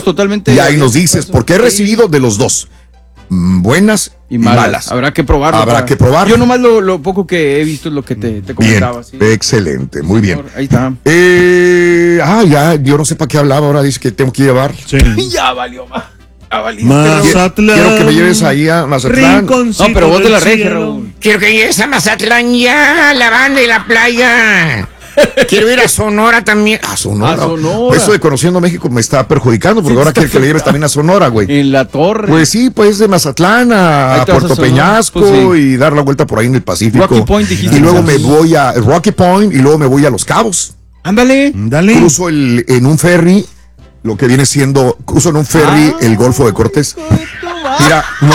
totalmente. Y ahí nos dices, porque he recibido de los dos, buenas y malas. Habrá que probarlo. Yo nomás lo poco que he visto es lo que te comentaba. Bien, ¿sí? Excelente, muy bien. Ahí está. Ya, yo no sé para qué hablaba, ahora dice que tengo que llevar. Sí. Ya valió, Mazatlán. Quiero que me lleves ahí a Mazatlán. No, pero vos de la regia, Raúl. Quiero que llegues a Mazatlán ya, la banda y la playa. Quiero ir a Sonora también. A Sonora. Eso de Conociendo México me está perjudicando, porque ahora quiero que le lleves también a Sonora, güey. En la torre. Pues sí, pues de Mazatlán a Puerto Peñasco, pues sí, y dar la vuelta por ahí en el Pacífico. Rocky Point, dijiste. Y luego me voy a Rocky Point y luego me voy a Los Cabos. Ándale. Cruzo en un ferry, lo que viene siendo, cruzo en un ferry el Golfo de Cortés. Mira, no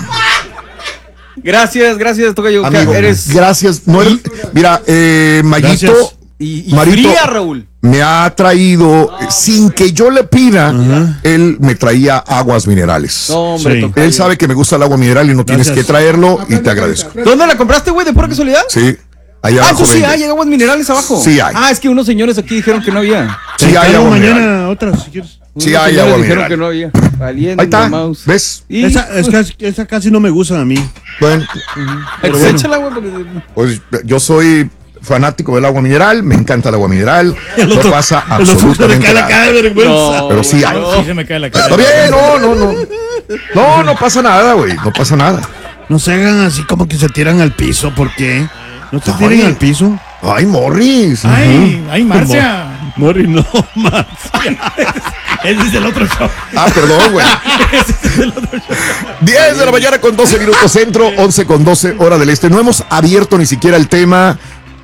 te... Gracias, Tocayo. Amigo, gracias. No eres... Mira, Mayito... Y Marito, fría, Raúl. Me ha traído, sin que yo le pida, él me traía aguas minerales. No, hombre, sí. Él sabe que me gusta el agua mineral y no tienes que traerlo y te agradezco. ¿Dónde la compraste, güey? ¿De pura casualidad? Sí. Allá abajo sí hay aguas minerales abajo. Sí hay. Es que unos señores aquí dijeron que no había. Sí hay agua mañana mineral. Otras, si quieres. Sí hay agua mineral. Dijeron que no había. Ahí está. Mouse. ¿Ves? Esa casi no me gusta a mí. Bueno. Échala, agua. Pues yo soy fanático del agua mineral, me encanta el agua mineral, no pasa absolutamente nada. No, pero sí hay. Sí se me cae la cara. Está bien, no pasa nada, güey, no pasa nada. No se hagan así como que se tiran al piso, ¿por qué? No se tiren al piso. Ay, Morris. Ay, Marcia. Morris, no, Marcia. Ese es el otro show. Perdón, güey. Ese es el otro show. 10 de la mañana con 12 minutos centro, 11 con 12 hora del este. No hemos abierto ni siquiera el tema.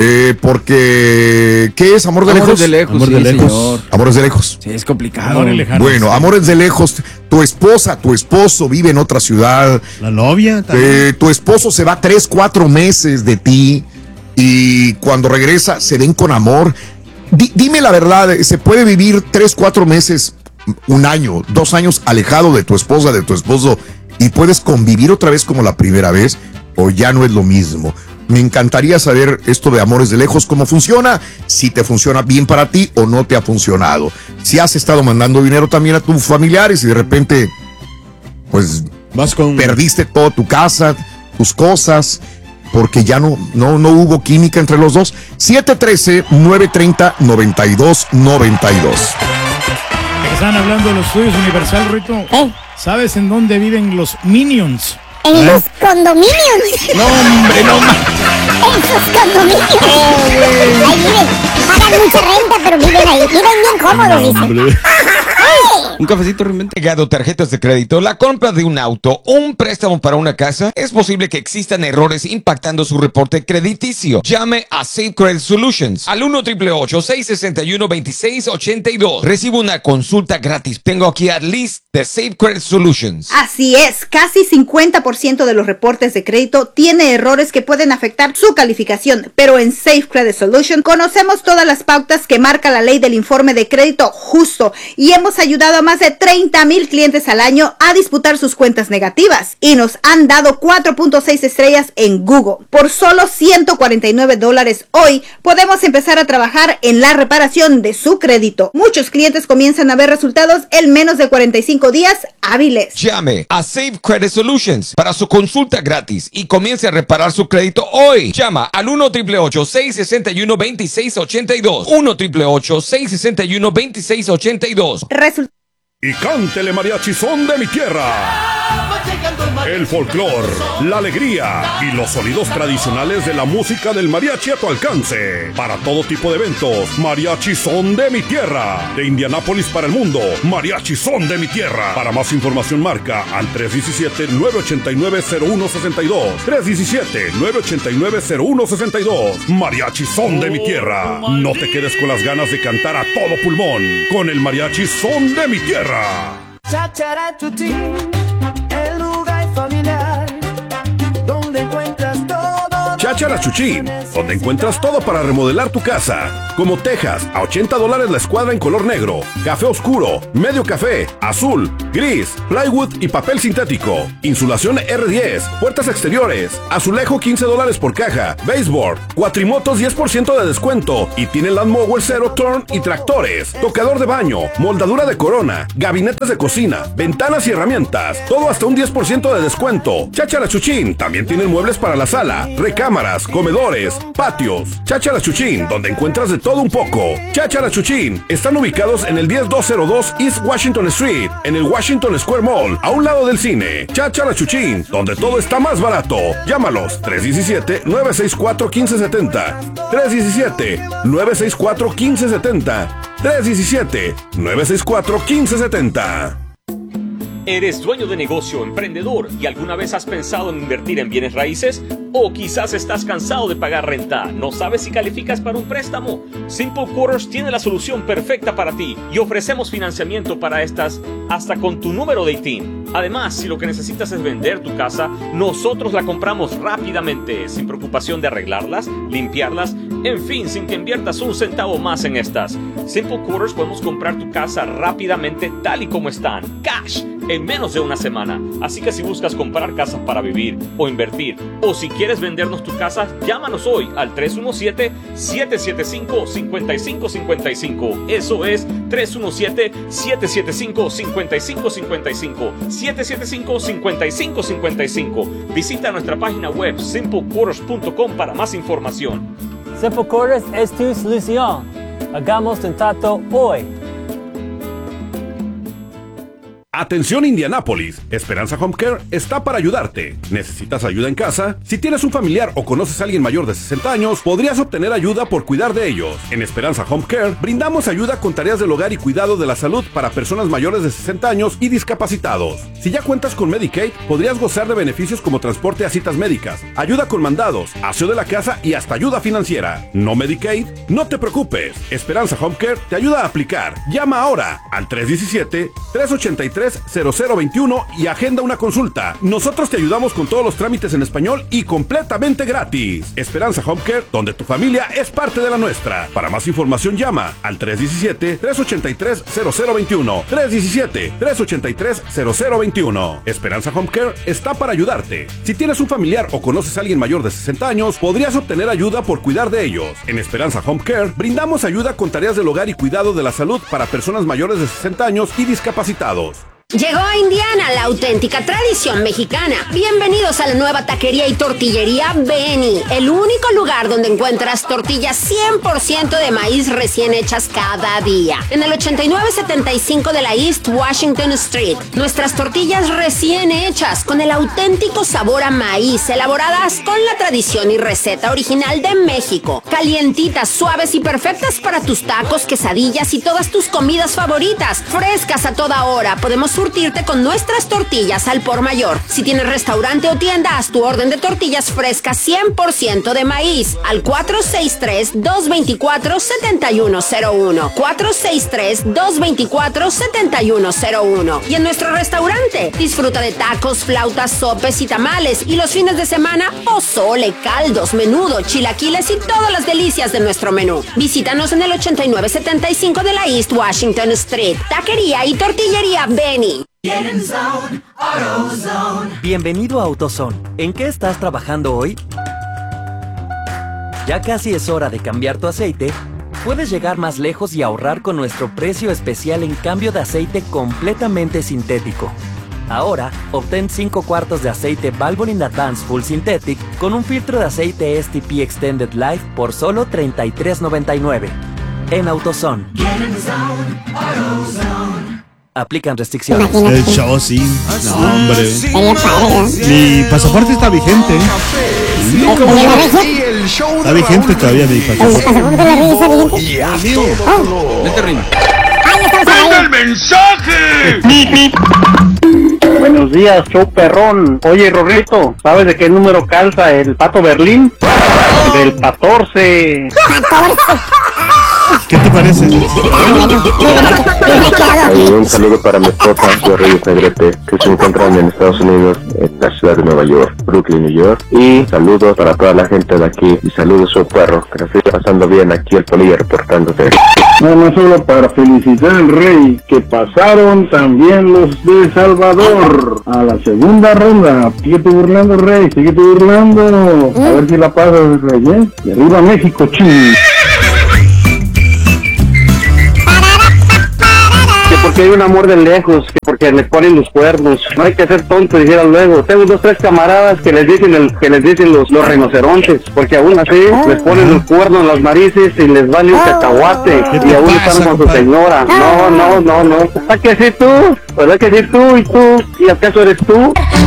Porque, ¿qué es amor de lejos? Amores de lejos, amor de lejos. Señor. Amores de lejos. Sí, es complicado. Bueno, amores de lejos. Tu esposa, tu esposo vive en otra ciudad. La novia también. Tu esposo se va 3-4 meses de ti y cuando regresa se ven con amor. Dime la verdad, ¿se puede vivir 3-4 meses, un año, 2 años alejado de tu esposa, de tu esposo y puedes convivir otra vez como la primera vez o ya no es lo mismo? Me encantaría saber esto de amores de lejos, cómo funciona, si te funciona bien para ti o no te ha funcionado. Si has estado mandando dinero también a tus familiares y de repente, pues, perdiste toda tu casa, tus cosas, porque ya no hubo química entre los dos. 713-930-9292. Están hablando de los estudios Universal, Rito. ¿Sabes en dónde viven los Minions? En los condominios. No, hombre, no más. Esos condominios. Ahí viven. Pagan mucha renta, pero viven ahí. Viven bien cómodos, dicen. Un cafecito realmente. Llegado tarjetas de crédito, la compra de un auto o un préstamo para una casa, es posible que existan errores impactando su reporte crediticio. Llame a Safe Credit Solutions al 1-888-661-2682. Recibe una consulta gratis. Tengo aquí a Liz de Safe Credit Solutions. Así es, casi 50% de los reportes de crédito tiene errores que pueden afectar su calificación, pero en Safe Credit Solutions conocemos todas las pautas que marca la ley del informe de crédito justo y hemos ayudado a más de 30,000 clientes al año a disputar sus cuentas negativas y nos han dado 4.6 estrellas en Google. Por solo $149 hoy podemos empezar a trabajar en la reparación de su crédito. Muchos clientes comienzan a ver resultados en menos de 45 días hábiles. Llame a Safe Credit Solutions para su consulta gratis y comience a reparar su crédito hoy. Llama al 1-888-661-2682. 1-888-661-2682. Y cántele mariachi son de mi tierra. El folclor, la alegría y los sonidos tradicionales de la música del mariachi a tu alcance. Para todo tipo de eventos, mariachi son de mi tierra. De Indianápolis para el mundo, mariachi son de mi tierra. Para más información marca al 317-989-0162. 317-989-0162. Mariachi son de mi tierra. No te quedes con las ganas de cantar a todo pulmón con el mariachi son de mi tierra. El lugar familiar donde encuentras todo. Cháchara Chuchín, donde encuentras todo para remodelar tu casa, como tejas a $80 la escuadra en color negro, café oscuro, medio café, azul, gris, plywood y papel sintético, insulación R10, puertas exteriores, azulejo $15 por caja, baseboard, cuatrimotos 10% de descuento y tiene Land Mower Zero Turn y tractores, tocador de baño, moldadura de corona, gabinetes de cocina, ventanas y herramientas, todo hasta un 10% de descuento. Cháchara Chuchín también tiene muebles para la sala, recámaras, comedores, patios. Cháchara Chuchín, donde encuentras de todo un poco. Cháchara Chuchín, están ubicados en el 10202 East Washington Street, en el Washington Square Mall, a un lado del cine. Cháchara Chuchín, donde todo está más barato. Llámalos 317-964-1570. 317-964-1570. 317-964-1570. ¿Eres dueño de negocio, emprendedor y alguna vez has pensado en invertir en bienes raíces? ¿O quizás estás cansado de pagar renta? ¿No sabes si calificas para un préstamo? Simple Quarters tiene la solución perfecta para ti y ofrecemos financiamiento para estas hasta con tu número de ITIN. Además, si lo que necesitas es vender tu casa, nosotros la compramos rápidamente, sin preocupación de arreglarlas, limpiarlas, en fin, sin que inviertas un centavo más en estas. Simple Quarters podemos comprar tu casa rápidamente tal y como están, cash, en menos de una semana. Así que si buscas comprar casas para vivir o invertir, o si quieres vendernos tu casa, llámanos hoy al 317-775-5555. Eso es 317-775-5555. 775-5555. Visita nuestra página web simplequarters.com para más información. Simple Quarters es tu solución. Hagamos un trato hoy. Atención Indianápolis, Esperanza Home Care está para ayudarte. ¿Necesitas ayuda en casa? Si tienes un familiar o conoces a alguien mayor de 60 años, podrías obtener ayuda por cuidar de ellos. En Esperanza Home Care brindamos ayuda con tareas del hogar y cuidado de la salud para personas mayores de 60 años y discapacitados. Si ya cuentas con Medicaid, podrías gozar de beneficios como transporte a citas médicas, ayuda con mandados, aseo de la casa y hasta ayuda financiera. ¿No Medicaid? No te preocupes. Esperanza Home Care te ayuda a aplicar. Llama ahora al 317-383-0021 y agenda una consulta. Nosotros te ayudamos con todos los trámites en español y completamente gratis. Esperanza Home Care, donde tu familia es parte de la nuestra. Para más información llama al 317-383-0021. 317-383-0021. Esperanza Home Care está para ayudarte. Si tienes un familiar o conoces a alguien mayor de 60 años, podrías obtener ayuda por cuidar de ellos. En Esperanza Home Care brindamos ayuda con tareas del hogar y cuidado de la salud para personas mayores de 60 años y discapacitados. Llegó a Indiana la auténtica tradición mexicana. Bienvenidos a la nueva taquería y tortillería Benny, el único lugar donde encuentras tortillas 100% de maíz recién hechas cada día. En el 8975 de la East Washington Street, nuestras tortillas recién hechas con el auténtico sabor a maíz, elaboradas con la tradición y receta original de México. Calientitas, suaves y perfectas para tus tacos, quesadillas y todas tus comidas favoritas. Frescas a toda hora. Podemos surtirte con nuestras tortillas al por mayor. Si tienes restaurante o tienda, haz tu orden de tortillas frescas 100% de maíz al 463-224-7101. 463-224-7101. Y en nuestro restaurante, disfruta de tacos, flautas, sopes y tamales. Y los fines de semana, pozole, caldos, menudo, chilaquiles y todas las delicias de nuestro menú. Visítanos en el 8975 de la East Washington Street. Taquería y tortillería Benny. Bienvenido a AutoZone. ¿En qué estás trabajando hoy? Ya casi es hora de cambiar tu aceite. Puedes llegar más lejos y ahorrar con nuestro precio especial en cambio de aceite completamente sintético. Ahora, obtén 5 cuartos de aceite Valvoline Advanced Full Synthetic con un filtro de aceite STP Extended Life por solo $33.99. En AutoZone. Aplican restricciones. El show, sí. No, hombre. Mi pasaporte está vigente. Está vigente todavía mi pasaporte. ¡Manda el mensaje! Buenos días, show perrón. Oye, Rorrito, ¿sabes de qué número calza el Pato Berlín? Del 14. ¿Qué te parece? Un saludo para mi esposa, yo Reyes Negrete, que se encuentran en Estados Unidos, en la ciudad de Nueva York, Brooklyn, New York. Y saludos para toda la gente de aquí. Y saludos a su perro, que la estoy pasando bien aquí el Polilla reportándose. No solo para felicitar al Rey, que pasaron también los de Salvador a la segunda ronda. Síguete burlando, Rey, síguete burlando. A ver si la pasas, Rey, ¿eh? Y arriba México, ching. Porque hay un amor de lejos, porque le ponen los cuernos. No hay que ser tonto, dijeron luego. Tengo 2, 3 camaradas que les dicen los rinocerontes, porque aún así les ponen los cuernos en las narices y les vale un cacahuate. Y aún están con su señora. No. ¿Verdad que sí tú? ¿Verdad que sí tú? ¿Y tú? ¿Y acaso eres tú?